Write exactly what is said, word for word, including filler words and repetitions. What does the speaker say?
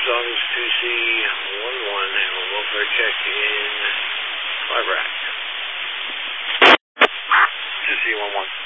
August two C one one, have a welfare check in Five Rack. two C one one.